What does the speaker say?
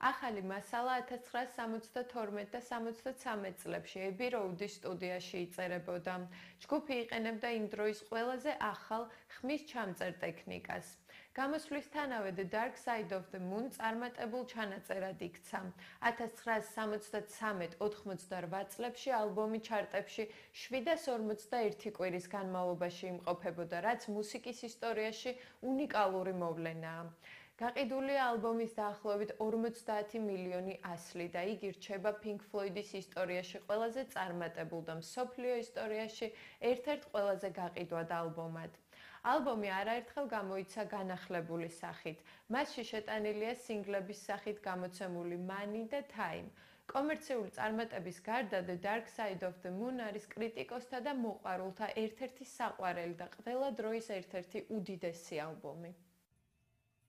ახალი მასალა 1972 და 73 წლებში Abbey Road-ის სტუდიაში იწერებოდა. ჯგუფი იყენებდა იმ დროის ყველაზე ახალ ხმის ჩამწერ ტექნიკას. გამოსვლისთანავე The Dark Side of the Moon წარმატებულ ჩანაწერად იქცა. 1973-88 წლებში ალბომი ჩარტებში 741 კვირის განმავლობაში იმყოფებოდა, რაც მუსიკის ისტორიაში უნიკალური მოვლენაა. გაყიდულია ალბომის დაახლოებით 50 მილიონი ასლი და იგი რჩება Pink Floyd-ის ისტორიაში ყველაზე წარმატებულ და მსოფლიო ისტორიაში ერთ-ერთ ყველაზე გაყიდვად ალბომად. ალბომი არაერთხელ გამოიცა განახლებული სახით. მასში შეტანილია სინგლების სახით გამოცემული Money და Time. კომერციული წარმატების გარდა The Dark Side of the Moon არის კრიტიკოსთა და მოყვარულთა ერთ-ერთი საყვარელი და ყველა დროის ერთ-ერთი უდიდესი ალბომი.